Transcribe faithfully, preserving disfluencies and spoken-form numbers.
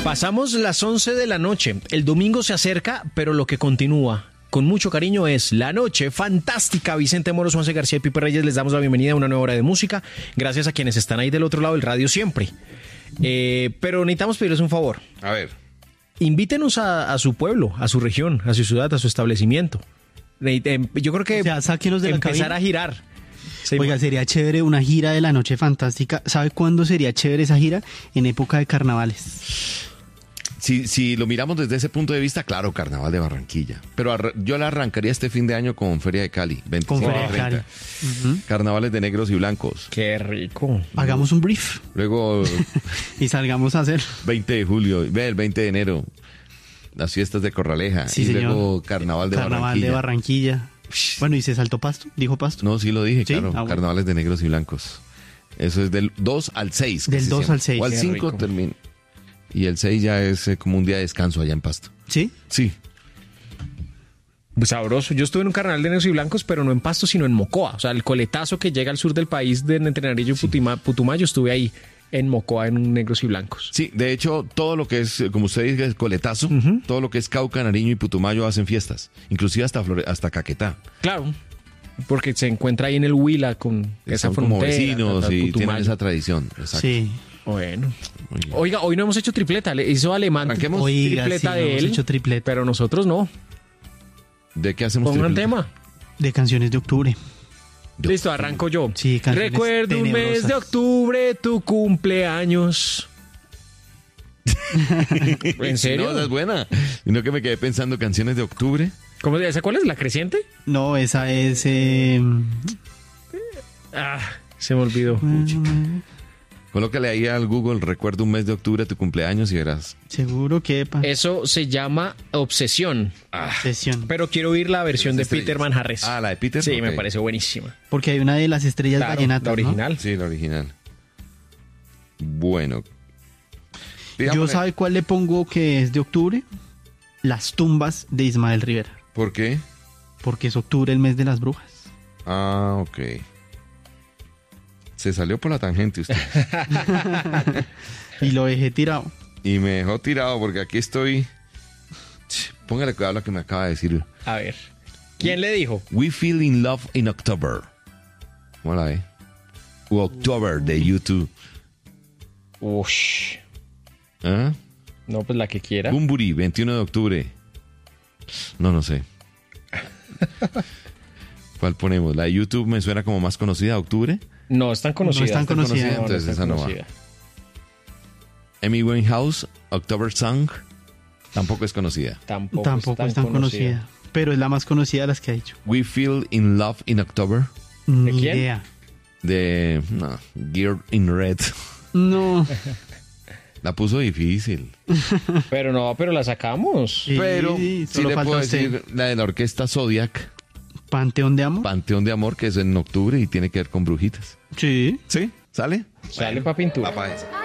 Pasamos las once de la noche. El domingo se acerca, pero lo que continúa con mucho cariño es La Noche Fantástica. Vicente Moros, Juanse García y Pipe Reyes, les damos la bienvenida a una nueva hora de música. Gracias a quienes están ahí del otro lado del radio siempre. Eh, pero necesitamos pedirles un favor. A ver. Invítenos a, a su pueblo, a su región, a su ciudad, a su establecimiento. Yo creo que o sea, sáquenos de la empezar cabina. a girar. Sí, Oiga, sería chévere una gira de La Noche Fantástica. ¿Sabe cuándo sería chévere esa gira? En época de carnavales. Si, si lo miramos desde ese punto de vista, claro, Carnaval de Barranquilla. Pero arra- yo la arrancaría este fin de año con Feria de Cali, veinticinco Con Feria de treinta. Cali. Uh-huh. Carnavales de negros y blancos. Qué rico. Hagamos un brief Luego, y salgamos a hacer. veinte de julio, ve el veinte de enero, las fiestas de Corraleja. Sí, y señor. luego Carnaval de Carnaval Barranquilla. de Barranquilla. Bueno, ¿y se saltó Pasto? ¿Dijo Pasto? No, sí lo dije, ¿Sí? claro. Ah, bueno. Carnavales de negros y blancos. Eso es del dos al seis. Del casi dos siempre. al seis. O al Qué cinco rico. termina. Y el seis ya es eh, como un día de descanso allá en Pasto. ¿Sí? Sí. Sabroso. Yo estuve en un carnaval de negros y blancos, pero no en Pasto, sino en Mocoa. O sea, el coletazo que llega al sur del país, de entre Nariño y Putima- Putumayo, estuve ahí en Mocoa en un negros y blancos. Sí, de hecho, todo lo que es, eh, como usted dice, el coletazo, Ujú. todo lo que es Cauca, Nariño y Putumayo hacen fiestas. Inclusive hasta, Flore- hasta Caquetá. Claro, porque se encuentra ahí en el Huila con esa Son frontera. como vecinos ta, ta, y tienen Putumayo. esa tradición. Exacto. Sí. Bueno. Muy bien. Oiga, hoy no hemos hecho tripleta. Le hizo Alemán Arranquemos. Oiga, tripleta sí, de no hemos él, hecho tripleta. pero nosotros no. ¿De qué hacemos Pongan tripleta? tema. De canciones de octubre. Listo, arranco yo. Sí, canciones Recuerdo un mes tenebrosas. de octubre, tu cumpleaños. ¿En serio? No, esa es buena. Y no que me quedé pensando canciones de octubre. ¿Cómo se dice? ¿Cuál es? ¿La creciente? No, esa es... eh, Ah, se me olvidó. Colócale ahí al Google, recuerdo un mes de octubre, tu cumpleaños y verás. seguro que... pa- Eso se llama Obsesión. Sesión. Pero quiero oír la versión de Las estrellas. Peter Manjarres. Ah, la de Peter. Sí, Ok. me pareció buenísima. Porque hay una de las estrellas Claro, vallenatas, la ¿no? original. Sí, la original. Bueno. Yo Digámosle- sabe cuál le pongo que es de octubre. Las tumbas de Ismael Rivera. ¿Por qué? Porque es octubre el mes de las brujas. Ah, ok. Se salió por la tangente usted. Y lo dejé tirado. Y me dejó tirado porque aquí estoy... Ch, Póngale cuidado a lo que me acaba de decir. A ver. ¿Quién le dijo? We Feel in Love in October. ¿Cómo la ve? U October de YouTube. Ush. ¿Ah? No, pues la que quiera. Bumburi, veintiuno de octubre. No, no sé. ¿Cuál ponemos? La de YouTube me suena como más conocida, octubre. No, es tan conocida. No es tan conocida. No, no Entonces es tan esa no va. conocida. Amy Winehouse, October Song. Tampoco es conocida. Tampoco, Tampoco es tan conocida. Pero es la más conocida de las que ha dicho. We Feel in Love in October. Ni quién? idea. De no, Gear in Red. No. La puso difícil. Pero no, pero la sacamos. Sí, Pero sí solo le falta puedo usted. decir la de la orquesta Zodiac, Panteón de Amo. Panteón de Amor, que es en octubre y tiene que ver con brujitas. Sí. ¿Sí? ¿Sale? Sale para pintura. Va pa' esa.